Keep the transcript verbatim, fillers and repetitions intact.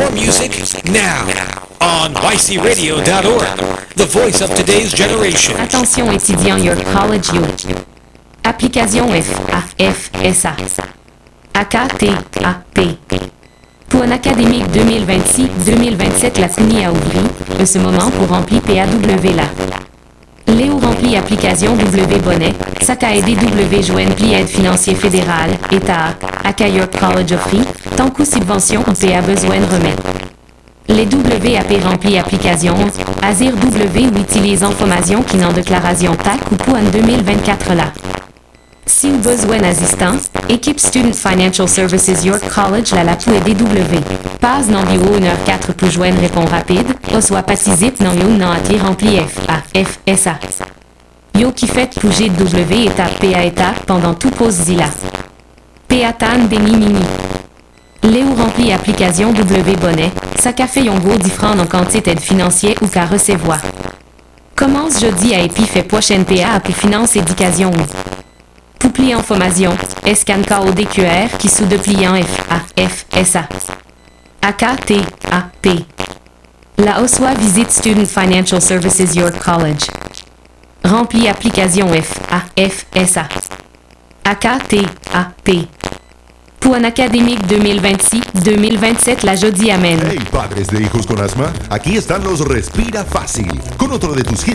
More music now on y c radio dot org, the voice of today's generation. Attention étudiants, your college youth. Application F A F S A. A K T A P. Pour un académique deux mille vingt-six deux mille vingt-sept, la C N I a ouvert, en ce moment, pour remplir P A W là. Léo remplit application W bonnet, sac à aider W joindre pli aide financier fédéral, État, A K York College offrit, tant coup subvention ou P A besoin de remettre. Les W A P remplit application, Azir W ou utilise information qui n'en déclaration T A C ou pour en deux mille vingt-quatre là. Si vous besoin d'assistance, équipe Student Financial Services York College la la pour aider W. Passe dans bureau une heure quatre pour joindre réponse rapide, ou soit passizip non yo non attirer rempli F A F S A. Yo qui fait pour G W étape P A étape pendant tout pause zila. P A tan béni mini. Léo remplit application W bonnet, ça café yon gros différent en quantité d'aide financière ou qu'à recevoir. Commence jeudi à épi fait prochaine P A pour finance éducation ou. Pour plier information, scan code Q R qui sous de pliant F A F S A. A K T A P. La Oswa visite Student Financial Services York College. Remplis application F A F S A. A K T A P. Pour un académique deux mille vingt-six deux mille vingt-sept, la jeudi amène. Hey, padres de hijos con asma, aquí están los Respira Fácil, con otro de tus hits